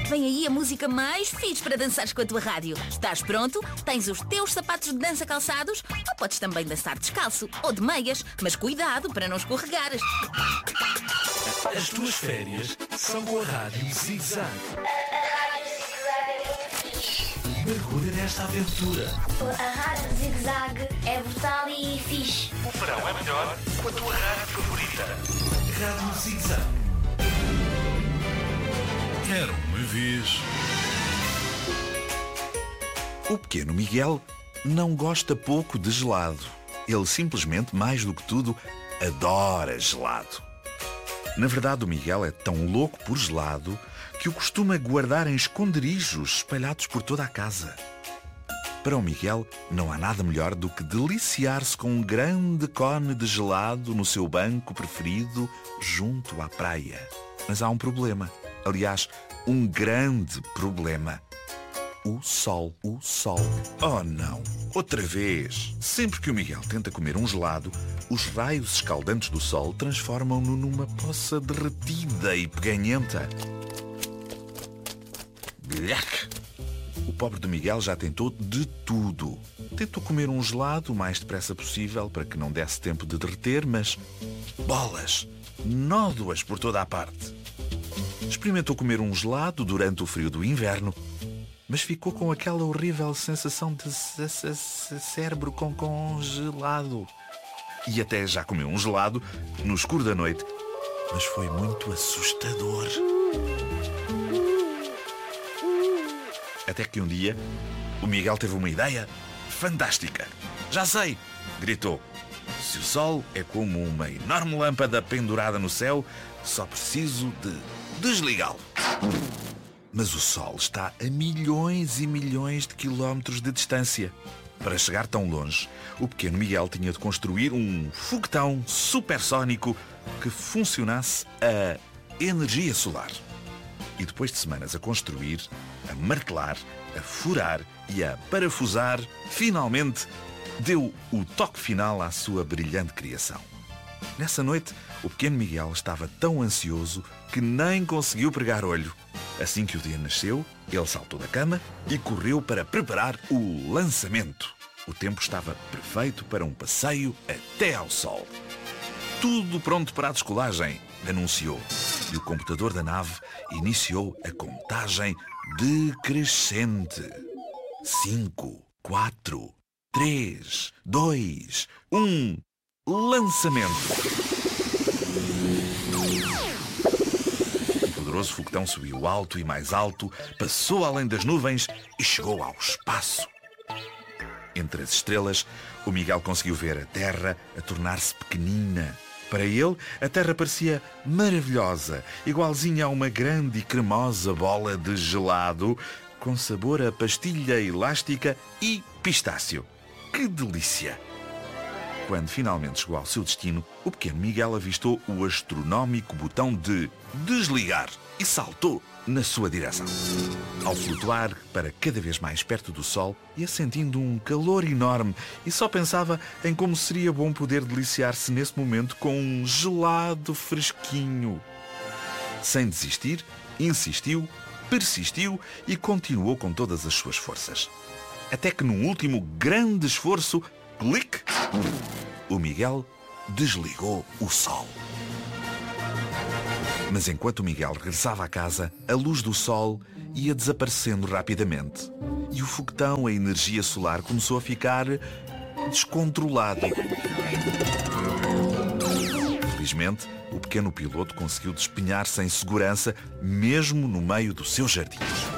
Vem aí a música mais fixe para dançares com a tua rádio. Estás pronto? Tens os teus sapatos de dança calçados? Ou podes também dançar descalço ou de meias, mas cuidado para não escorregares. As tuas férias são com a Rádio Zig-Zag. Mergulha nesta aventura. A Rádio Zig-Zag é brutal e fixe. O verão é melhor com a tua rádio favorita. Rádio Zig-Zag. Era uma vez. O pequeno Miguel não gosta pouco de gelado. Ele simplesmente, mais do que tudo, adora gelado. Na verdade, o Miguel é tão louco por gelado que o costuma guardar em esconderijos espalhados por toda a casa. Para o Miguel, não há nada melhor do que deliciar-se com um grande cone de gelado no seu banco preferido junto à praia. Mas há um problema. Aliás, um grande problema. O sol. O sol. Oh não! Outra vez! Sempre que o Miguel tenta comer um gelado, os raios escaldantes do sol transformam-no numa poça derretida e peganhenta. Blhac! O pobre do Miguel já tentou de tudo. Tentou comer um gelado o mais depressa possível para que não desse tempo de derreter, mas bolas! Nódoas por toda a parte. Experimentou comer um gelado durante o frio do inverno, mas ficou com aquela horrível sensação de cérebro congelado. E até já comeu um gelado no escuro da noite, mas foi muito assustador. Até que um dia, o Miguel teve uma ideia fantástica. Já sei! Gritou. Se o sol é como uma enorme lâmpada pendurada no céu, só preciso de desligá-lo. Mas o sol está a milhões e milhões de quilómetros de distância. Para chegar tão longe, o pequeno Miguel tinha de construir um foguetão supersónico que funcionasse a energia solar. E depois de semanas a construir, a martelar, a furar e a parafusar, finalmente deu o toque final à sua brilhante criação. Nessa noite, o pequeno Miguel estava tão ansioso que nem conseguiu pregar olho. Assim que o dia nasceu, ele saltou da cama e correu para preparar o lançamento. O tempo estava perfeito para um passeio até ao sol. Tudo pronto para a descolagem, anunciou. E o computador da nave iniciou a contagem decrescente. 5, 4, 3, 2, 1... Lançamento! O poderoso foguetão subiu alto e mais alto, passou além das nuvens e chegou ao espaço. Entre as estrelas, o Miguel conseguiu ver a Terra a tornar-se pequenina. Para ele, a Terra parecia maravilhosa, igualzinha a uma grande e cremosa bola de gelado, com sabor a pastilha elástica e pistácio. Que delícia! Quando finalmente chegou ao seu destino, o pequeno Miguel avistou o astronómico botão de desligar e saltou na sua direção. Ao flutuar para cada vez mais perto do sol, ia sentindo um calor enorme e só pensava em como seria bom poder deliciar-se nesse momento com um gelado fresquinho. Sem desistir, insistiu, persistiu e continuou com todas as suas forças. Até que num último grande esforço, clique, o Miguel desligou o sol. Mas enquanto o Miguel regressava à casa, a luz do sol ia desaparecendo rapidamente. E o foguetão, a energia solar, começou a ficar descontrolado. Felizmente, o pequeno piloto conseguiu despenhar-se em segurança, mesmo no meio do seu jardim.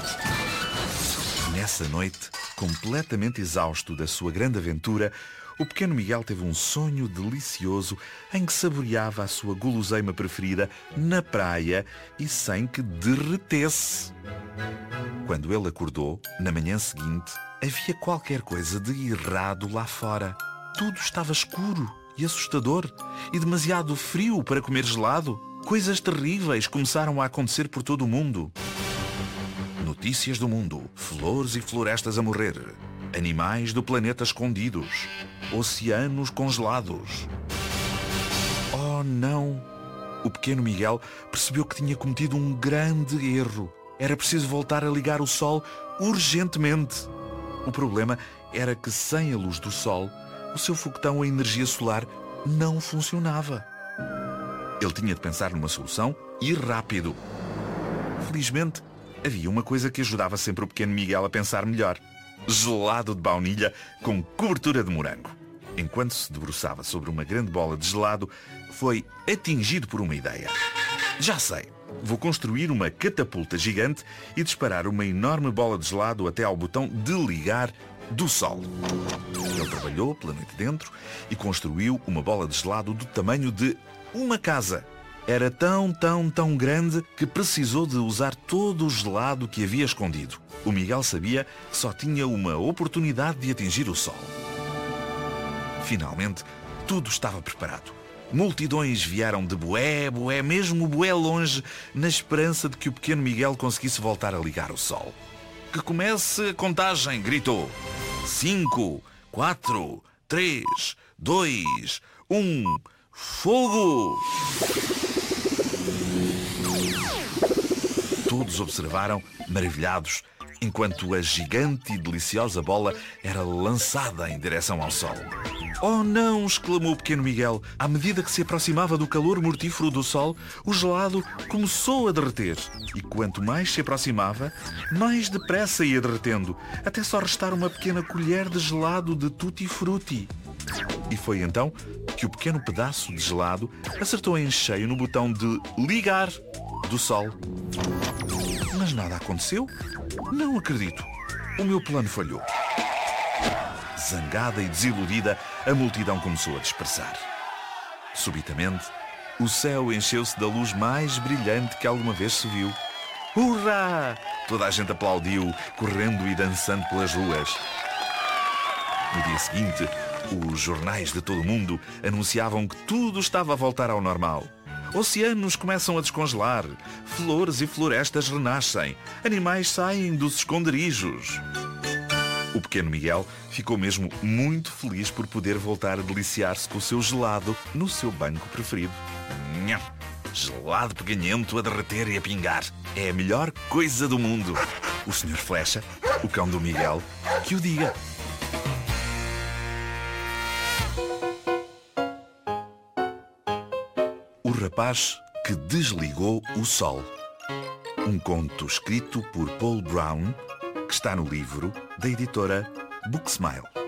Nessa noite, completamente exausto da sua grande aventura, o pequeno Miguel teve um sonho delicioso em que saboreava a sua guloseima preferida na praia e sem que derretesse. Quando ele acordou, na manhã seguinte, havia qualquer coisa de errado lá fora. Tudo estava escuro e assustador e demasiado frio para comer gelado. Coisas terríveis começaram a acontecer por todo o mundo. Notícias do mundo, flores e florestas a morrer, animais do planeta escondidos, oceanos congelados. Oh não! O pequeno Miguel percebeu que tinha cometido um grande erro. Era preciso voltar a ligar o sol urgentemente. O problema era que sem a luz do sol, o seu foguetão a energia solar não funcionava. Ele tinha de pensar numa solução e rápido. Felizmente, havia uma coisa que ajudava sempre o pequeno Miguel a pensar melhor. Gelado de baunilha com cobertura de morango. Enquanto se debruçava sobre uma grande bola de gelado, foi atingido por uma ideia. Já sei, vou construir uma catapulta gigante e disparar uma enorme bola de gelado até ao botão de ligar do sol. Ele trabalhou pela noite dentro e construiu uma bola de gelado do tamanho de uma casa. Era tão grande que precisou de usar todo o gelado que havia escondido. O Miguel sabia que só tinha uma oportunidade de atingir o sol. Finalmente, tudo estava preparado. Multidões vieram de bué, mesmo bué longe, na esperança de que o pequeno Miguel conseguisse voltar a ligar o sol. Que comece a contagem, gritou. 5, 4, 3, 2, 1, fogo! Todos observaram, maravilhados, enquanto a gigante e deliciosa bola era lançada em direção ao sol. Oh não! Exclamou o pequeno Miguel. À medida que se aproximava do calor mortífero do sol, o gelado começou a derreter. E quanto mais se aproximava, mais depressa ia derretendo, até só restar uma pequena colher de gelado de tutti-frutti. E foi então que o pequeno pedaço de gelado acertou em cheio no botão de ligar do sol. Mas nada aconteceu? Não acredito. O meu plano falhou. Zangada e desiludida, a multidão começou a dispersar. Subitamente, o céu encheu-se da luz mais brilhante que alguma vez se viu. Hurrá! Toda a gente aplaudiu, correndo e dançando pelas ruas. No dia seguinte, os jornais de todo o mundo anunciavam que tudo estava a voltar ao normal. Oceanos começam a descongelar, flores e florestas renascem, animais saem dos esconderijos. O pequeno Miguel ficou mesmo muito feliz por poder voltar a deliciar-se com o seu gelado no seu banco preferido. Nham! Gelado peganhento a derreter e a pingar. É a melhor coisa do mundo. O Sr. Flecha, o cão do Miguel, que o diga. O rapaz que desligou o sol. Um conto escrito por Paul Brown, que está no livro da editora Booksmile.